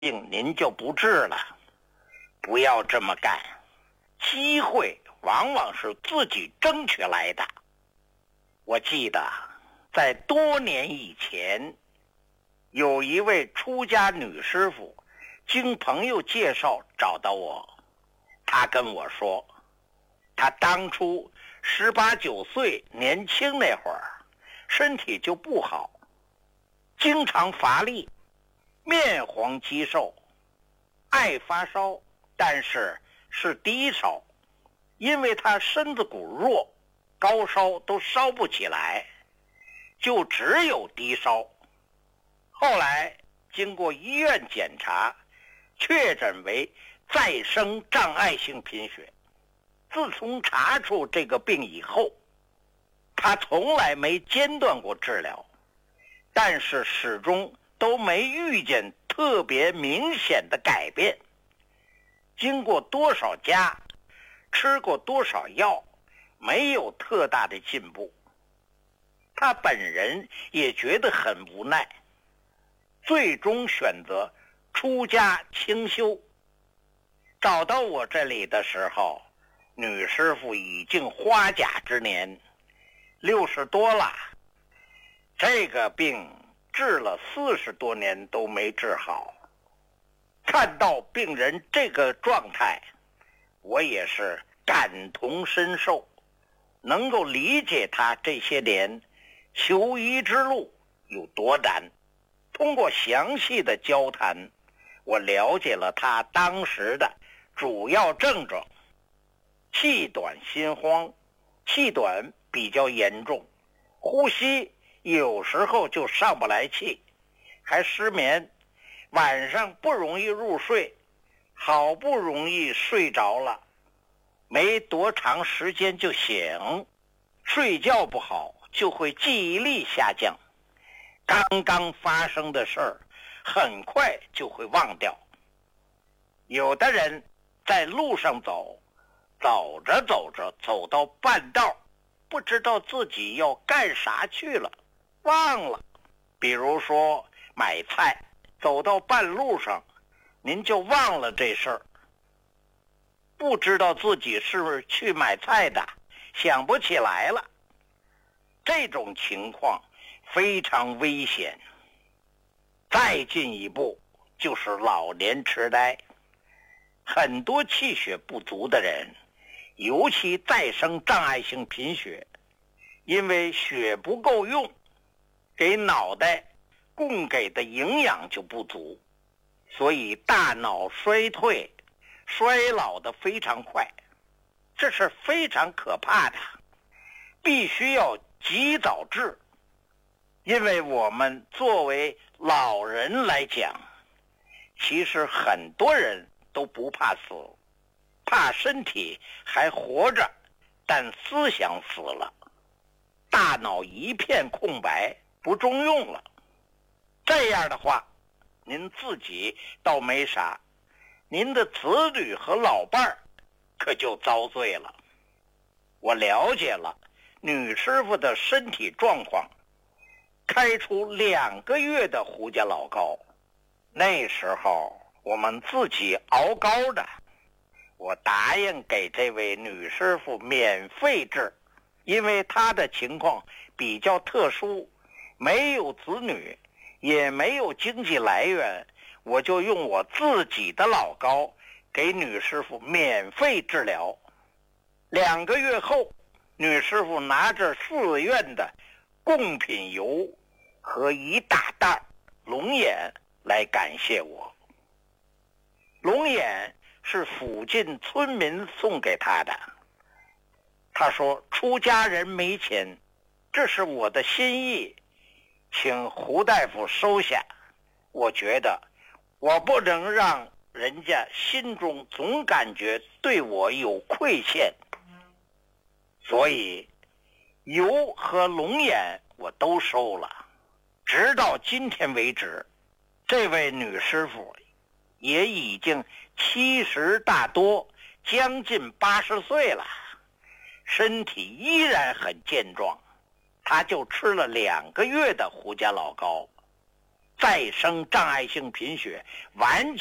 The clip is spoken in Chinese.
病您就不治了。不要这么干，机会往往是自己争取来的。我记得在多年以前，有一位出家女师傅经朋友介绍找到我，她跟我说，她当初18、19岁年轻那会儿，身体就不好，经常乏力，面黄肌瘦，爱发烧，但是是低烧，因为她身子骨弱，高烧都烧不起来，就只有低烧。后来经过医院检查，确诊为再生障碍性贫血。自从查出这个病以后，他从来没间断过治疗，但是始终都没遇见特别明显的改变。经过多少家，吃过多少药，没有特大的进步。他本人也觉得很无奈，最终选择出家清修。找到我这里的时候，女师傅已经花甲之年，60多了。这个病治了40多年都没治好。看到病人这个状态，我也是感同身受，能够理解他这些年求医之路有多难。通过详细的交谈，我了解了他当时的主要症状：气短心慌，气短比较严重，呼吸有时候就上不来气，还失眠，晚上不容易入睡，好不容易睡着了，没多长时间就醒，睡觉不好就会记忆力下降，刚刚发生的事儿很快就会忘掉。有的人在路上走，走着走着走到半道，不知道自己要干啥去了，忘了。比如说买菜，走到半路上您就忘了这事儿，不知道自己是不是去买菜的，想不起来了。这种情况非常危险。再进一步就是老年痴呆。很多气血不足的人，尤其再生障碍性贫血，因为血不够用，给脑袋供给的营养就不足，所以大脑衰退，衰老的非常快，这是非常可怕的，必须要及早治。因为我们作为老人来讲，其实很多人都不怕死，怕身体还活着，但思想死了，大脑一片空白，不中用了。这样的话，您自己倒没啥，您的子女和老伴儿可就遭罪了。我了解了女师傅的身体状况，开出2个月的胡家老膏。那时候我们自己熬膏的，我答应给这位女师傅免费治，因为她的情况比较特殊，没有子女，也没有经济来源，我就用我自己的老膏给女师傅免费治疗。2个月后，女师傅拿着寺院的贡品油和一大袋龙眼来感谢我。龙眼是附近村民送给他的，他说出家人没钱，这是我的心意，请胡大夫收下。我觉得我不能让人家心中总感觉对我有亏欠，所以油和龙眼我都收了。直到今天为止，这位女师傅也已经70大多，将近80岁了，身体依然很健壮。她就吃了2个月的胡家老膏， 再生障碍性贫血完全